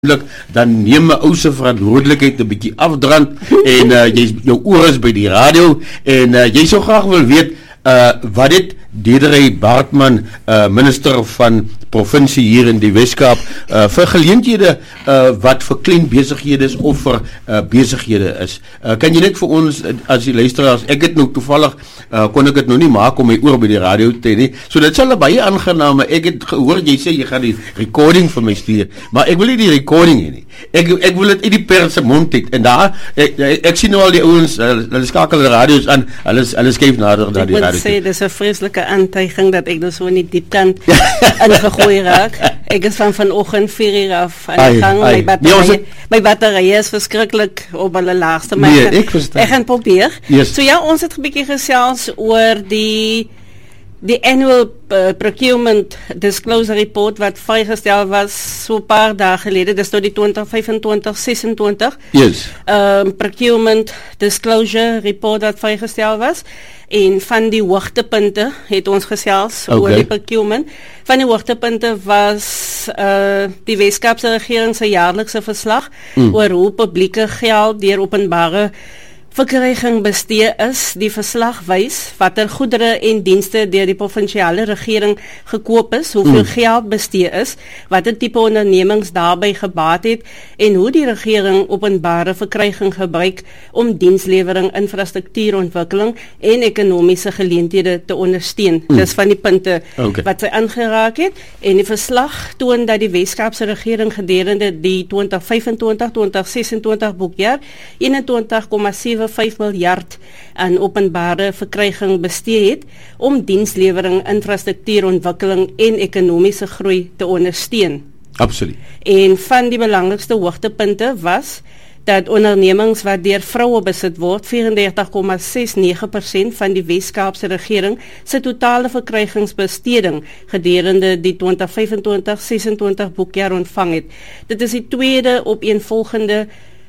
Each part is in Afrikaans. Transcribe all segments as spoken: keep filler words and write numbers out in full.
dan neem my ou se verantwoordelikheid 'n bietjie afdrand en uh, jy jou oor is by die radio en uh, jy sou graag wil weet uh, wat dit Diederik Baartman, uh, minister van provinsie hier in die Weskaap, uh, vir geleenthede uh, wat vir klein besighede is of vir uh, besighede is. Uh, kan jy net vir ons, as die luisteraars, ek het nou toevallig, uh, kon ek het nou nie maak om my oor by die radio te hê, so dit sal baie aangename, ek het gehoor, jy sê, jy gaan die recording vir my stuur, maar ek wil nie die recording hê nie, ek, ek wil het in die perse mond het, en daar, ek, ek, ek sien nou al die ouwens, hulle skakel die radio's aan, hulle, hulle skyf nader na die radio. Ek wil sê, dit is 'n vreeslike aantuiging dat ek dus so in die diepkant ingegooi raak. Ek is van vanoggend vier uur af aan die gang. My batterij, nee, my batterij is verskriklik op hulle laagste. Maar nee, ek verstaan. Ek gaan probeer. Yes. So ja, ons het 'n bietjie gesels oor die die annual uh, procurement disclosure report wat vrygestel was so 'n paar dae gelede. Dis nou die twintig vyfentwintig sesentwintig. Yes. Um, procurement disclosure report wat vrygestel was. En van die hoogtepunte het ons gesels okay. oor die procurement. Van die hoogtepunte was uh, die Weskaapse regering se jaarlikse verslag mm. oor hoe publieke geld deur openbare verkryging bestee is. Die verslag wys watter goedere en dienste deur die provinsiale regering gekoop is, hoeveel mm. geld bestee is, watter tipe ondernemings daarbey gebaat het en hoe die regering openbare verkryging gebruik om dienslewering, infrastruktuurontwikkeling en ekonomiese geleenthede te ondersteun. Mm. Dis van die punte okay. wat sy aangeraak het en die verslag toon dat die Weskaapse regering gedurende die twintig vyfentwintig twintig sesentwintig boekjaar eenentwintig komma sewe vyf miljard aan openbare verkryging bestee het om dienslewering, infrastruktuurontwikkeling en ekonomiese groei te ondersteun. Absoluut. En van die belangrikste hoogtepunte was dat ondernemings wat deur vroue besit word, vyf-en-dertig komma ses nege persent van die Weskaapse regering se totale verkrygingsbesteding gedurende die twintig vyfentwintig sesentwintig boekjaar ontvang het. Dit is die tweede opeenvolgende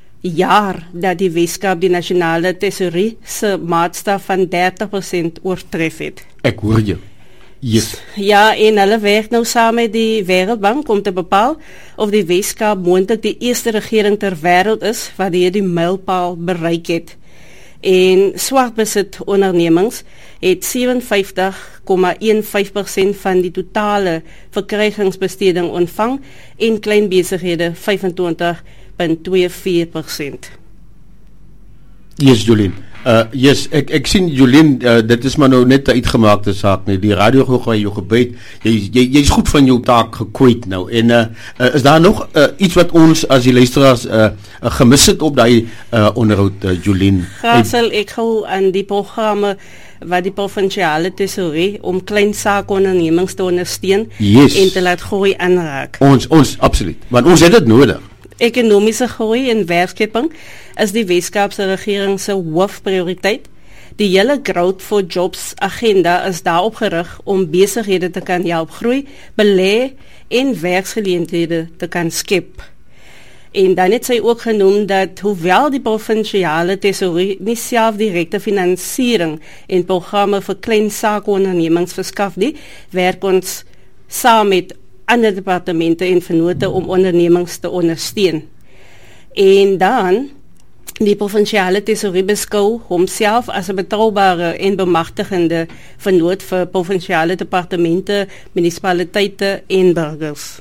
jaar dat die Weskaap die nasionale tesourie se maatstaf van dertig persent oortref het. Ek hoor jou. Yes. Ja, en hulle werk nou saam met die Wêreldbank om te bepaal of die Weskaap moontlik die eerste regering ter wêreld is wat hierdie mylpaal bereik het. En swartbesit ondernemings het sewenvyftig komma vyftien persent van die totale verkrygingsbesteding ontvang en klein besighede vyfentwintig komma vyfentwintig persent. Yes, Jolien. Uh, yes, ek, ek sien Jolien, uh, dit is maar nou net 'n uitgemaakte saak nie. Die radio gaan jou gebyt. Jy jy jy's goed van jou taak gekwyt nou. En uh, uh, is daar nog uh, iets wat ons as die luisteraars uh, uh, gemis het op daai uh, onderhoud, uh, Jolien? Graasel, ek hou aan die programme wat die provinsiale tesourie om klein saakondernemings te ondersteun yes. en te laat groei aanraak. Ons ons absoluut, want ons het dit nodig. Ekonomiese groei en werkskeping is die Weskaapse regering se hoofprioriteit. Die hele Growth for Jobs agenda is daarop gerig om besighede te kan help groei, belê en werksgeleenthede te kan skep. En dan het sy ook genoem dat hoewel die provinsiale tesourie nie self direkte finansiering en programme vir klein saakondernemings verskaf nie, werk ons saam met ander departemente en vennote om ondernemings te ondersteun. En dan, die provinsiale tesourie beskou homself as 'n betroubare en bemagtigende vennoot vir provinsiale departemente, munisipaliteite en burgers.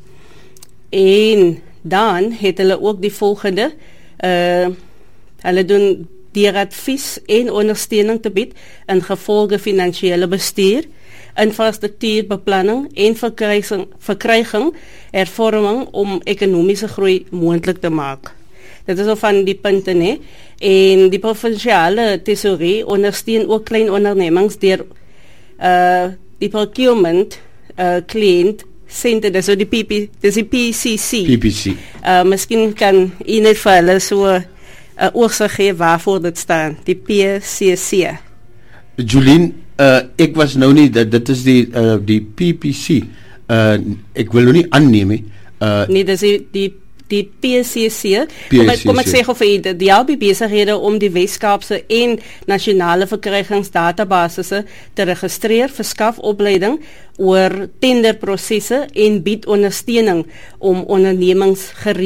En dan het hulle ook die volgende, uh, hulle doen deur advies en ondersteuning te bied in gevolge finansiële bestuur, infrastruktuurbeplanning en verkryging, verkryging hervorming om ekonomiese groei moontlik te maak. Dit is al van die punte, nee. En die provinsiale tesourie ondersteun ook klein ondernemings deur uh, die procurement uh, client center, dis die P P, dis die P C C. P P C. Uh, miskien kan u net vir hulle so 'n uh, oorsig gee waarvoor dit staan, die P C C. Jolien, uh, ek was nou nie, dit, dit is die, uh, die P P C, uh, ek wil nou nie aanneem nie. Uh, nee, dis die, die die P C C. P C C. Kom ek, kom ek sê gou vir u, die help die besighede om die Weskaapse en nasionale verkrygingsdatabasisse te registreer, verskaf opleiding oor tenderprosesse en bied ondersteuning om ondernemings gereed